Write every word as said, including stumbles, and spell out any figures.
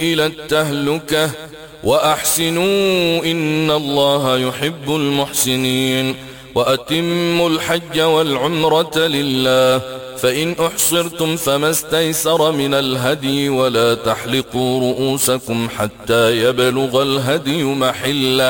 إلى التهلكة وأحسنوا إن الله يحب المحسنين. وأتموا الحج والعمرة لله، فإن أحصرتم فما استيسر من الهدي، ولا تحلقوا رؤوسكم حتى يبلغ الهدي محله